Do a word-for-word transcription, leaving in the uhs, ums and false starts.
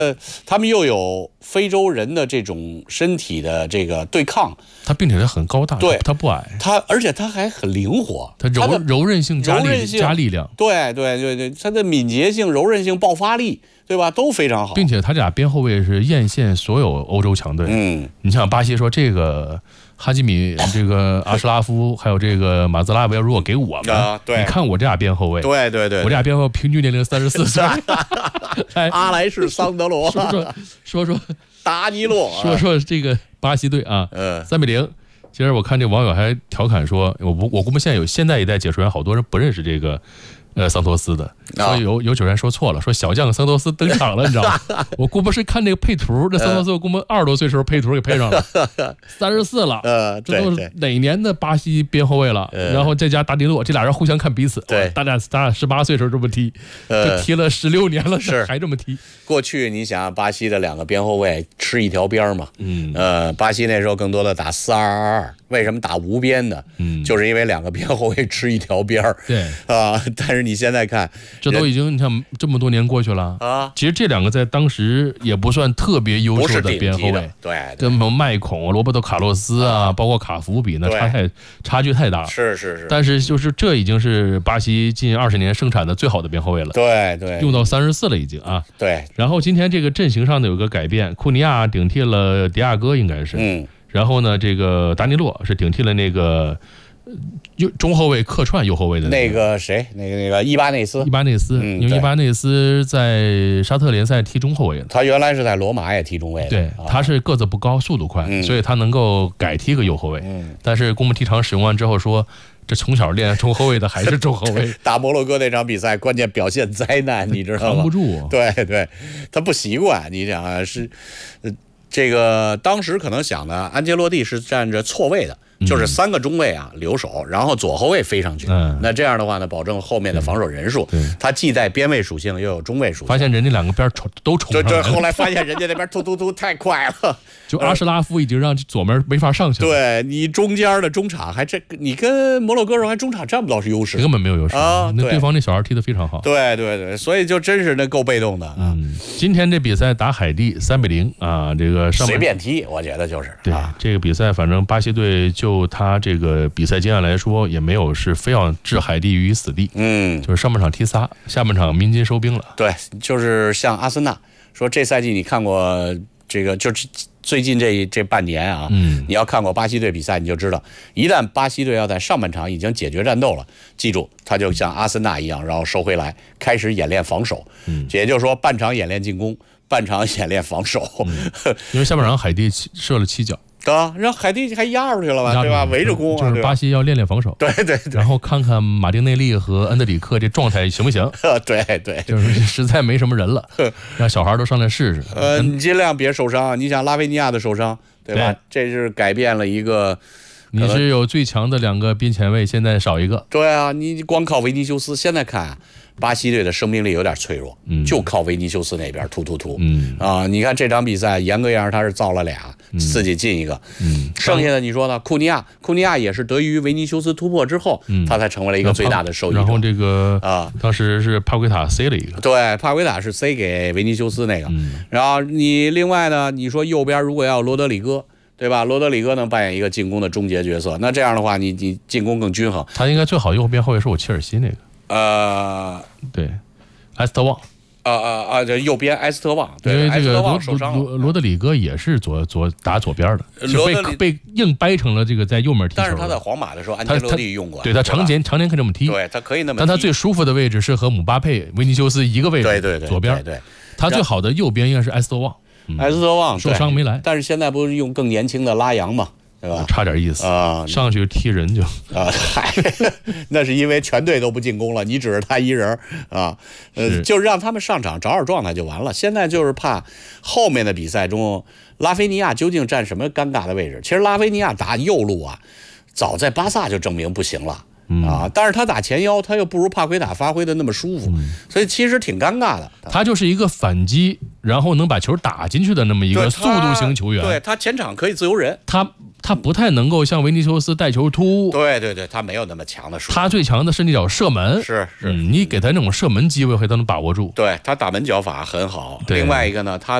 呃，他们又有非洲人的这种身体的这个对抗， 他并且他很高大， 对， 他不矮， 他而且他还很灵活， 他柔柔韧性加力加力量， 对对对对，他的敏捷性、柔韧性、爆发力，对吧，都非常好， 并且他这俩边后卫是艳羡所有欧洲强队。嗯，你像巴西说这个哈基米、这个阿什拉夫还有这个马兹拉维，如果给我们， 啊，对， 你看我这俩边后卫， 对对 对, 对， 我这俩边后卫平均年龄三十四岁。 阿莱士桑德罗， 说说说说达尼洛， 说说这个巴西队啊， 嗯， 三比零。其实我看这网友还调侃说，我不，我估摸现在有现在一代解说员，好多人不认识这个。呃，桑托斯的，所以有有球员说错了，说小将桑托斯登场了，你知道吗？我估摸是看这个配图，这桑托斯我估摸二十多岁时候配图给配上了，三十四了， 呃， 这都是哪年的巴西边后卫了？然后再加达尼洛，这俩人互相看彼此， 对， 大家咱俩十八岁时候这么踢，就踢了十六年了， 是还这么踢。 过去你想，巴西的两个边后卫吃一条边嘛，嗯，呃，巴西那时候更多的打四二二二，为什么打无边呢？嗯，就是因为两个边后卫吃一条边儿， 对啊，但是你现在看， 这都已经你看这么多年过去了啊，其实这两个在当时也不算特别优秀的边后卫， 对， 跟什么麦孔、罗伯特卡洛斯啊，包括卡福比，那差太差距太大了， 是是是。 但是就是这已经是巴西近二十年生产的最好的边后卫了， 对对， 用到三十四了已经啊， 对。 然后今天这个阵型上呢有个改变，库尼亚顶替了迪亚哥，应该是，嗯。然后呢，这个达尼洛是顶替了那个右中后卫客串右后卫的那个谁，那个那个伊巴内斯， 伊巴内斯，因为伊巴内斯在沙特联赛踢中后卫的， 他原来是在罗马也踢中卫的， 对，他是个子不高，速度快，所以他能够改踢个右后卫。但是公布踢场使用完之后说，这从小练中后卫的还是中后卫。 打摩洛哥那场比赛，关键表现灾难，你知道吗？ 扛不住， 对对，他不习惯。你想啊，是，呃。这个当时可能想的，安切洛蒂是站着错位的，就是三个中卫啊留守，然后左后卫飞上去。嗯，那这样的话呢，保证后面的防守人数。他既带边卫属性，又有中卫属性。 发现人家两个边冲都冲上了。对对，后来发现人家那边突突突太快了， 就阿什拉夫已经让左面没法上去了。 对你中间的中场还这，你跟摩洛哥人还中场占不到是优势， 根本没有优势啊。那对方那小孩踢得非常好。 对对对，所以就真是那够被动的啊。 嗯，今天这比赛打海地三比零啊，这个随便踢，我觉得就是对这个比赛，反正巴西队就他这个比赛经验来说，也没有是非要置海地于死地。嗯，就是上半场踢仨，下半场鸣金收兵了。 对，就是像阿森纳说，这赛季你看过这个，就是最近这这半年啊，嗯，你要看过巴西队比赛，你就知道，一旦巴西队要在上半场已经解决战斗了，记住，他就像阿森纳一样，然后收回来，开始演练防守。嗯，也就是说，半场演练进攻。半场演练防守， 嗯、因为下半场海地射了七脚， 对吧？让海地还压出去了吧，对吧？围着攻、 啊，就是巴西要练练防守， 对对对， 然后看看马丁内利和恩德里克这状态行不行？ 对对， 就是实在没什么人了，让小孩都上来试试。 呃，你尽量别受伤，你想拉菲尼亚的受伤，对吧？对，这是改变了一个。 你是有最强的两个边前卫，现在少一个。 对啊，你光靠维尼修斯，现在看巴西队的生命力有点脆弱，嗯，就靠维尼修斯那边突突突，嗯啊，你看这场比赛严格意义上他是造了俩，嗯、自己进一个，嗯，剩下的你说呢？库尼亚，库尼亚也是得益于维尼修斯突破之后，嗯，他才成为了一个最大的受益者。 然后这个啊，当时是帕奎塔塞了一个， 对，帕奎塔是塞给维尼修斯那个，嗯，然后你另外呢，你说右边如果要罗德里戈。对吧？罗德里戈能扮演一个进攻的终结角色，那这样的话，你你进攻更均衡。 他应该最好右边后卫是我切尔西那个， 呃， 对，埃斯特旺， 啊啊啊！这右边埃斯特旺，对， 因为这个罗罗罗德里戈也是左左打左边的，就被被硬掰成了这个在右面踢球。 但是他在皇马的时候，安切洛蒂用过， 对他常年常年可以这么踢， 对他可以那么踢。 但他最舒服的位置是和姆巴佩、维尼修斯一个位置， 对对对， 左边。 对， 他最好的右边应该是埃斯特旺。 埃斯特旺受伤没来， 但是现在不是用更年轻的拉扬嘛，对吧？ 差点意思啊，上去踢人就啊，嗨，那是因为全队都不进攻了，你只是他一人啊，呃，就是让他们上场找找状态就完了。现在就是怕后面的比赛中，拉菲尼亚究竟占什么尴尬的位置？其实拉菲尼亚打右路啊，早在巴萨就证明不行了。啊！但是他打前腰，他又不如帕奎塔发挥的那么舒服，嗯、所以其实挺尴尬的。 他就是一个反击，然后能把球打进去的那么一个速度型球员。 对他前场可以自由人， 他他不太能够像维尼修斯带球突。 对对对，他没有那么强的术。 他最强的是那脚射门， 是是、 嗯，你给他那种射门机会，他都能把握住。 对他打门脚法很好。另外一个呢，他